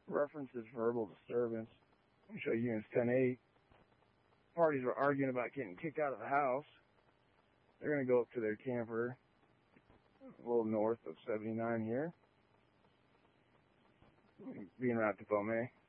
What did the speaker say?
references verbal disturbance. Let me show you units 10-8. Parties were arguing about getting kicked out of the house. They're going to go up to their camper a little north of 79 here, being route to Pomey.